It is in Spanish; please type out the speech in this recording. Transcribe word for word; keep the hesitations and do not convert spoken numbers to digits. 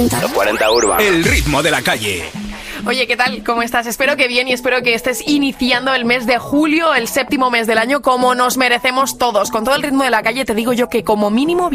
Top cuarenta Urban. El ritmo de la calle. Oye, ¿qué tal? ¿Cómo estás? Espero que bien y espero que estés iniciando el mes de julio, el séptimo mes del año, como nos merecemos todos. Con todo el ritmo de la calle te digo yo que como mínimo